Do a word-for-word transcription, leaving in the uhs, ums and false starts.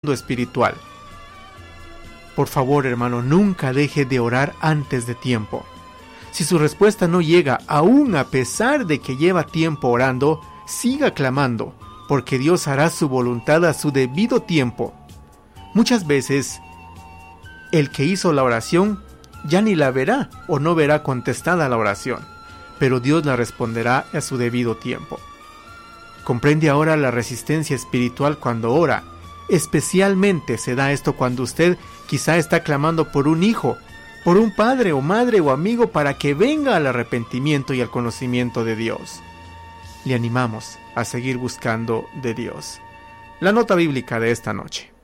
mundo espiritual. Por favor, hermano, nunca deje de orar antes de tiempo. Si su respuesta no llega, aún a pesar de que lleva tiempo orando, siga clamando, porque Dios hará su voluntad a su debido tiempo. Muchas veces, el que hizo la oración ya ni la verá o no verá contestada la oración, pero Dios la responderá a su debido tiempo. Comprende ahora la resistencia espiritual cuando ora. Especialmente se da esto cuando usted quizá está clamando por un hijo, por un padre o madre o amigo para que venga al arrepentimiento y al conocimiento de Dios. Le animamos a seguir buscando de Dios. La nota bíblica de esta noche.